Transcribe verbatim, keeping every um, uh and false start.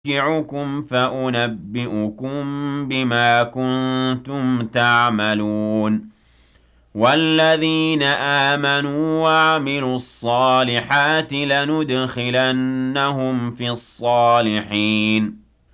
أُرْجِعُكُمْ فَأُنَبِّئُكُم بِمَا كُنتُمْ تَعْمَلُونَ وَالَّذِينَ آمَنُوا وَعَمِلُوا الصَّالِحَاتِ لَنُدْخِلَنَّهُمْ فِي الصَّالِحِينَ